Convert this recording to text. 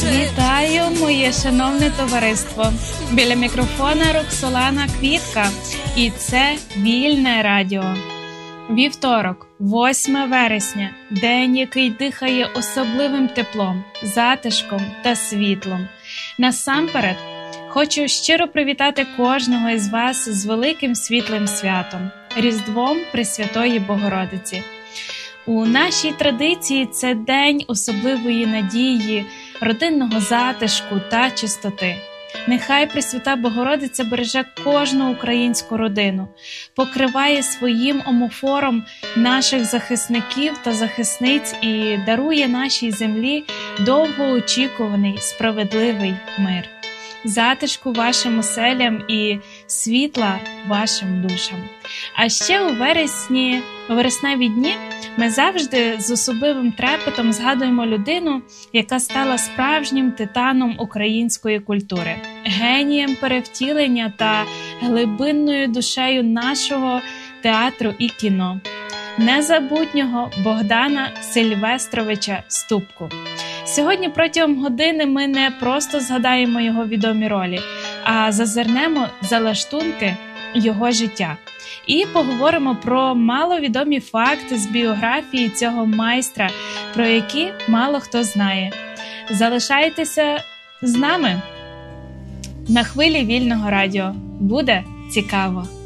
Вітаю, моє шановне товариство! Біля мікрофона Роксолана Квітка, і це Вільне Радіо. Вівторок, 8 вересня, день, який дихає особливим теплом, затишком та світлом. Насамперед, хочу щиро привітати кожного із вас з великим світлим святом – Різдвом Пресвятої Богородиці. У нашій традиції це день особливої надії, родинного затишку та чистоти. Нехай Пресвята Богородиця береже кожну українську родину, покриває своїм омофором наших захисників та захисниць і дарує нашій землі довгоочікуваний справедливий мир. Затишку вашим оселям і світла вашим душам. А ще у вересневі дні ми завжди з особливим трепетом згадуємо людину, яка стала справжнім титаном української культури, генієм перевтілення та глибинною душею нашого театру і кіно, незабутнього Богдана Сильвестровича Ступку. Сьогодні протягом години ми не просто згадаємо його відомі ролі, а зазирнемо за лаштунки його життя. І поговоримо про маловідомі факти з біографії цього майстра, про які мало хто знає. Залишайтеся з нами на хвилі Вільного Радіо. Буде цікаво!